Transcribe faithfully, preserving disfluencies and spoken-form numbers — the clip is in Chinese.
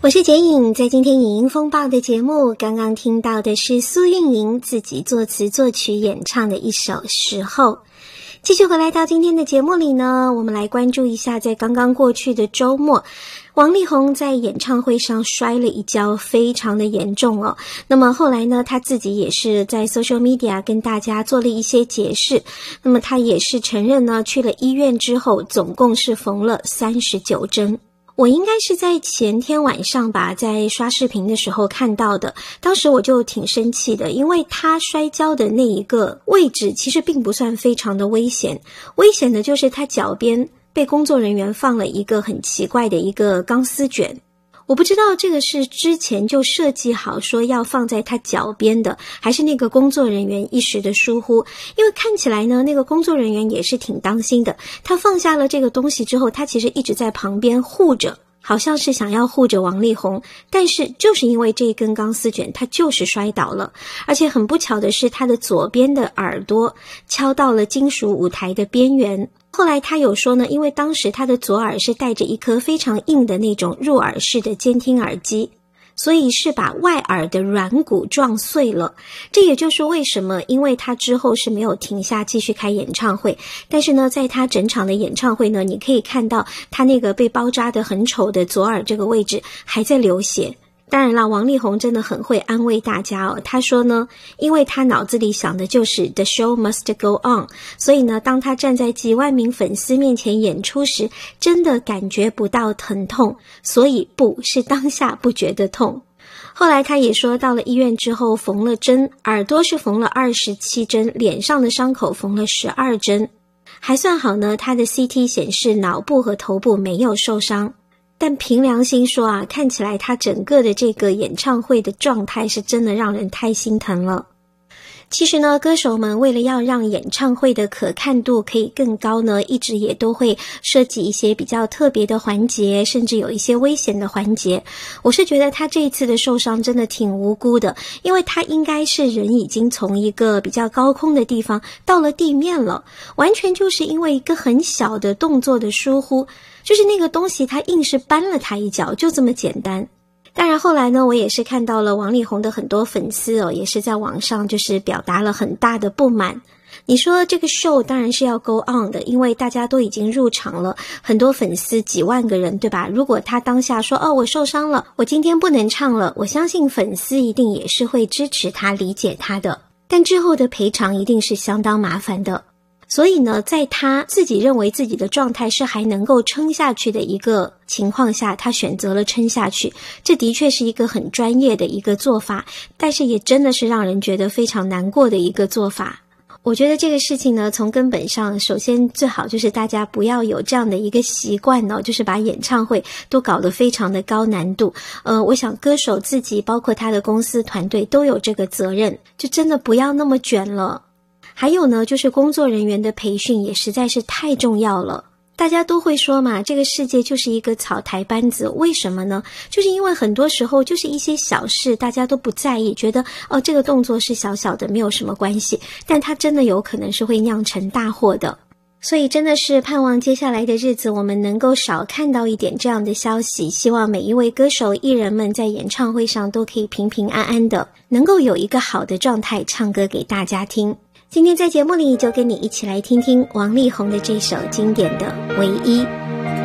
我是简颖，在今天影音风暴的节目，刚刚听到的是苏运莹自己作词作曲演唱的一首《时候》。继续回来到今天的节目里呢，我们来关注一下在刚刚过去的周末，王力宏在演唱会上摔了一跤，非常的严重哦。那么后来呢，他自己也是在 social media 跟大家做了一些解释。那么他也是承认呢，去了医院之后，总共是缝了三十九针。我应该是在前天晚上吧，在刷视频的时候看到的，当时我就挺生气的，因为他摔跤的那一个位置其实并不算非常的危险，危险的就是他脚边被工作人员放了一个很奇怪的一个钢丝卷。我不知道这个是之前就设计好说要放在他脚边的，还是那个工作人员一时的疏忽，因为看起来呢，那个工作人员也是挺当心的，他放下了这个东西之后，他其实一直在旁边护着，好像是想要护着王力宏，但是就是因为这一根钢丝卷，他就是摔倒了，而且很不巧的是，他的左边的耳朵敲到了金属舞台的边缘。后来他有说呢，因为当时他的左耳是戴着一颗非常硬的那种入耳式的监听耳机，所以是把外耳的软骨撞碎了。这也就是为什么，因为他之后是没有停下继续开演唱会，但是呢，在他整场的演唱会呢，你可以看到他那个被包扎的很丑的左耳这个位置还在流血。当然啦，王力宏真的很会安慰大家哦。他说呢，因为他脑子里想的就是 The show must go on， 所以呢，当他站在几万名粉丝面前演出时，真的感觉不到疼痛，所以不是当下不觉得痛。后来他也说，到了医院之后缝了针，耳朵是缝了二十七针，脸上的伤口缝了十二针，还算好呢。他的 C T 显示脑部和头部没有受伤。但凭良心说啊，看起来他整个的这个演唱会的状态是真的让人太心疼了。其实呢，歌手们为了要让演唱会的可看度可以更高呢，一直也都会设计一些比较特别的环节，甚至有一些危险的环节。我是觉得他这一次的受伤真的挺无辜的，因为他应该是人已经从一个比较高空的地方到了地面了，完全就是因为一个很小的动作的疏忽，就是那个东西他硬是扳了他一脚，就这么简单。当然后来呢，我也是看到了王力宏的很多粉丝哦，也是在网上就是表达了很大的不满。你说这个 show 当然是要 go on 的，因为大家都已经入场了，很多粉丝几万个人，对吧？如果他当下说哦，我受伤了，我今天不能唱了，我相信粉丝一定也是会支持他，理解他的。但之后的赔偿一定是相当麻烦的。所以呢，在他自己认为自己的状态是还能够撑下去的一个情况下，他选择了撑下去，这的确是一个很专业的一个做法，但是也真的是让人觉得非常难过的一个做法。我觉得这个事情呢，从根本上，首先最好就是大家不要有这样的一个习惯哦，就是把演唱会都搞得非常的高难度。呃，我想歌手自己，包括他的公司团队都有这个责任，就真的不要那么卷了。还有呢，就是工作人员的培训也实在是太重要了。大家都会说嘛，这个世界就是一个草台班子，为什么呢？就是因为很多时候就是一些小事大家都不在意，觉得哦这个动作是小小的，没有什么关系，但它真的有可能是会酿成大祸的。所以真的是盼望接下来的日子我们能够少看到一点这样的消息，希望每一位歌手艺人们在演唱会上都可以平平安安的，能够有一个好的状态唱歌给大家听。今天在节目里就跟你一起来听听王力宏的这首经典的《唯一》。